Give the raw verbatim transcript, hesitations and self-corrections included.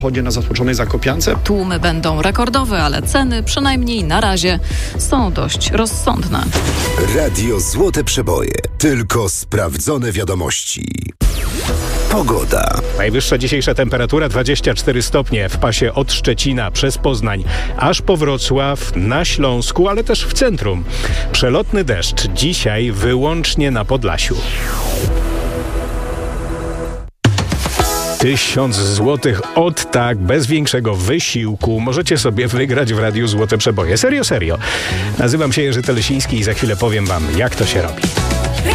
Chodzie na zatłoczonej Zakopiance. Tłumy będą rekordowe, ale ceny przynajmniej na razie są dość rozsądne. Radio Złote Przeboje. Tylko sprawdzone wiadomości. Pogoda. Najwyższa dzisiejsza temperatura dwadzieścia cztery stopnie w pasie od Szczecina przez Poznań aż po Wrocław, na Śląsku, ale też w centrum. Przelotny deszcz dzisiaj wyłącznie na Podlasiu. Tysiąc złotych od tak, bez większego wysiłku możecie sobie wygrać w Radiu Złote Przeboje. Serio, serio. Nazywam się Jerzy Telesiński i za chwilę powiem wam, jak to się robi.